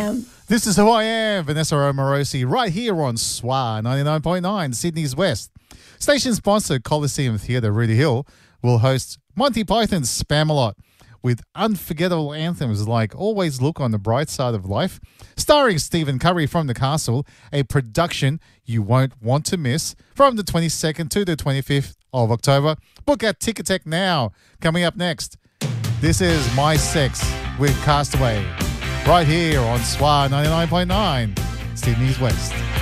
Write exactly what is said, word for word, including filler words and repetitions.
am. This is Who I Am, Vanessa Romorosi, right here on S W A ninety-nine point nine, Sydney's West. Station sponsor Coliseum Theatre Rudy Hill will host Monty Python's Spamalot with unforgettable anthems like Always Look on the Bright Side of Life, starring Stephen Curry from The Castle, a production you won't want to miss from the twenty-second to the twenty-fifth of October. Book at Ticketek now. Coming up next, this is My Sex with Castaway, right here on S W A ninety-nine point nine, Sydney's West.